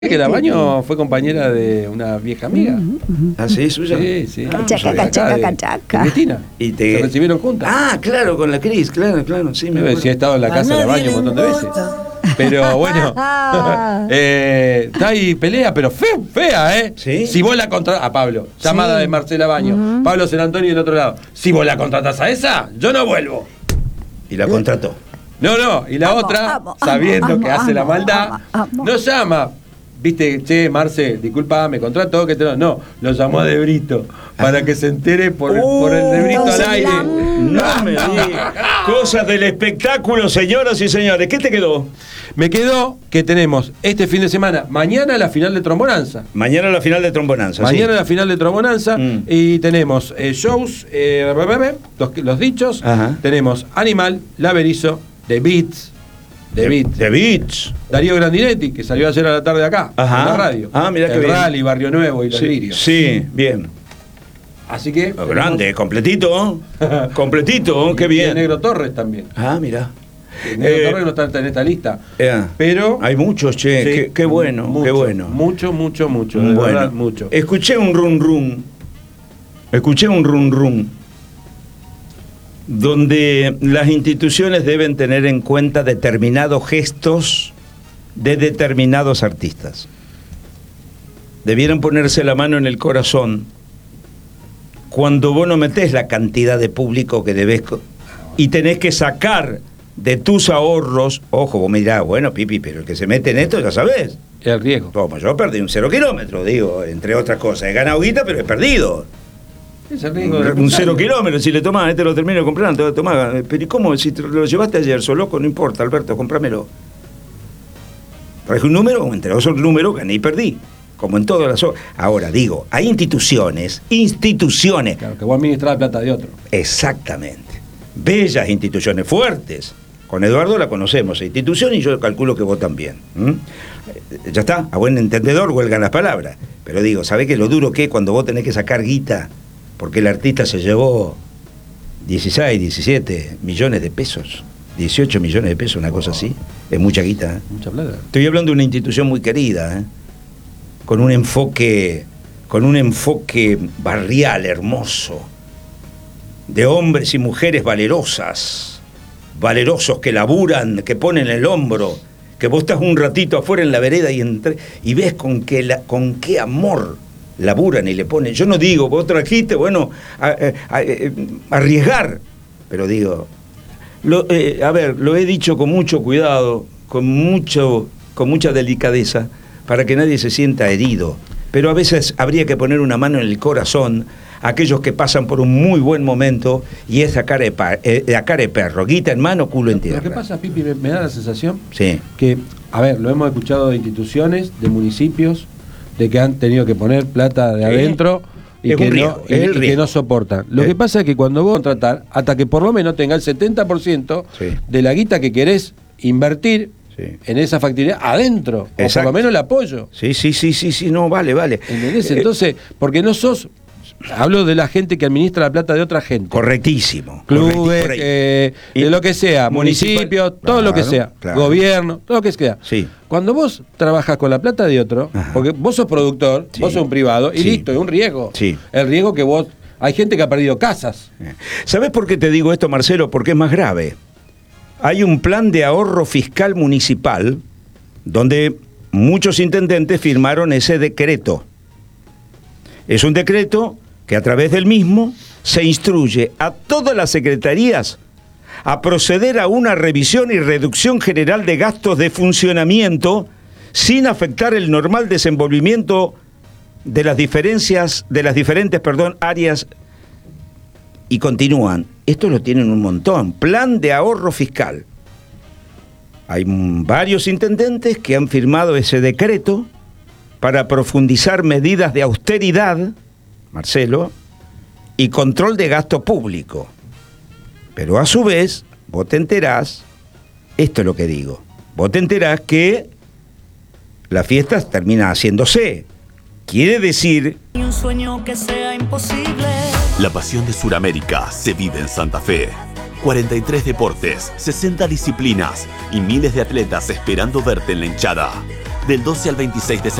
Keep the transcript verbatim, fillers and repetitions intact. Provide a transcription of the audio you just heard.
Que la Baño fue compañera de una vieja amiga. ¿Ah, sí? ¿Suya? Sí, sí. Ah, Chaca, no chaca, sabía. chaca, chaca. Cristina. Y te... Se recibieron juntas. Ah, claro, con la Cris, claro, claro, sí, me Yo acuerdo. sí he estado en la casa de la Baño un montón de veces. Pero bueno, eh, está ahí pelea, pero fea, fea, ¿eh? ¿Sí? Si vos la contratás a Pablo, llamada Sí. de Marcela Baño, Uh-huh. Pablo San Antonio del otro lado. Si vos la contratás a esa, yo no vuelvo. Y la contrató. No, no, y la Amo, otra, amo, sabiendo amo, que hace la amo, maldad, amo, amo. no llama. Viste, che, Marce, disculpa, me contrató, que te lo... No, lo llamó a De Brito para que se entere por, el- por el De Brito al entonces aire. la- No me digas. Cosas del espectáculo, señoras y señores. ¿Qué te quedó? Me quedó que tenemos este fin de semana, mañana la final de Trombonanza. Mañana la final de Trombonanza. Mañana sí. la final de Trombonanza Mm. y tenemos eh, shows, eh, los, los dichos, Ajá. tenemos Animal, La Berizo, The Beats, The Beats, The Beats. Darío Grandinetti, que salió ayer a la tarde acá, Ajá. en la radio. Ah, mirá qué el bien. Rally, Barrio Nuevo y Los Sí, Lirios. sí, bien. Así que... Oh, grande, completito. Completito, qué Y el bien. Negro Torres también. Ah, mira. El Negro Eh, Torres no está en esta lista. eh, Pero... Hay muchos, che. Sí, qué, qué bueno, mucho, qué bueno. Mucho, mucho, mucho. De Bueno, verdad, mucho. escuché un run run. Escuché un run run. Donde las instituciones deben tener en cuenta determinados gestos de determinados artistas. Debieran ponerse la mano en el corazón cuando vos no metés la cantidad de público que debes co- y tenés que sacar de tus ahorros. Ojo, vos me dirás, bueno, Pipi, pero el que se mete en esto ya sabés. El riesgo. Como yo perdí un cero kilómetro, digo, entre otras cosas. He ganado guita, pero he perdido. Es el riesgo Un, del un cero empresario. kilómetro, si le tomás, este lo termino comprando, tomás. Pero ¿y cómo? Si te lo llevaste ayer, sos loco, no importa, Alberto, cómpramelo. Traje un número, entre dos un número, gané y perdí. Como en todas las... o- Ahora, digo, hay instituciones, instituciones, Claro, que vos administrás la plata de otro. exactamente, bellas instituciones, fuertes. Con Eduardo la conocemos, esa institución, y yo calculo que vos también. ¿m? Ya está, a buen entendedor huelgan las palabras. Pero digo, ¿sabés qué lo duro que es cuando vos tenés que sacar guita? Porque el artista se llevó dieciséis, diecisiete millones de pesos, dieciocho millones de pesos, una cosa así. Es mucha guita, ¿eh? Mucha plata. Estoy hablando de una institución muy querida, ¿eh? Con un enfoque, con un enfoque barrial hermoso, de hombres y mujeres valerosas, valerosos que laburan, que ponen el hombro, que vos estás un ratito afuera en la vereda y, entre, y ves con qué, la, con qué amor laburan y le ponen. Yo no digo, vos trajiste, bueno, a, a, a, a arriesgar, pero digo, lo, eh, a ver, lo he dicho con mucho cuidado, con mucho, con mucha delicadeza, para que nadie se sienta herido. Pero a veces habría que poner una mano en el corazón a aquellos que pasan por un muy buen momento y es a cara de, pa- eh, a cara de perro, guita en mano, culo en tierra. Lo que pasa, Pipi, me, me da la sensación Sí. que, a ver, lo hemos escuchado de instituciones, de municipios, de que han tenido que poner plata de adentro y, Es que un no, riesgo, y- es el y que riesgo. no soportan. Lo Eh. que pasa es que cuando vos contratás, hasta que por lo menos tenga el setenta por ciento Sí. de la guita que querés invertir Sí. en esa factibilidad adentro, o por Exacto. lo menos el apoyo. Sí, sí, sí, sí, sí, no, vale, vale. ¿Entendés? Eh, Entonces, porque no sos, hablo de la gente que administra la plata de otra gente. correctísimo. Clubes, correcti- por ahí. eh, Y- de lo que sea, municipal- municipios, todo lo que Claro, sea, claro. gobierno, todo lo que sea. Sí. Cuando vos trabajas con la plata de otro, Ajá. porque vos sos productor, Sí. vos sos un privado, y Sí. listo, es un riesgo. Sí. El riesgo que vos... Hay gente que ha perdido casas. ¿Sabés por qué te digo esto, Marcelo? Porque es más grave. Hay un plan de ahorro fiscal municipal donde muchos intendentes firmaron ese decreto. Es un decreto que a través del mismo se instruye a todas las secretarías a proceder a una revisión y reducción general de gastos de funcionamiento sin afectar el normal desenvolvimiento de las diferencias, de las diferentes, perdón, áreas. Y continúan, esto lo tienen un montón, plan de ahorro fiscal. Hay mm, varios intendentes que han firmado ese decreto para profundizar medidas de austeridad, Marcelo, y control de gasto público. Pero a su vez, vos te enterás, esto es lo que digo, vos te enterás que la fiesta termina haciéndose. Quiere decir... Y un sueño que sea imposible. La pasión de Sudamérica se vive en Santa Fe. cuarenta y tres deportes, sesenta disciplinas y miles de atletas esperando verte en la hinchada. del doce al veintiséis de septiembre.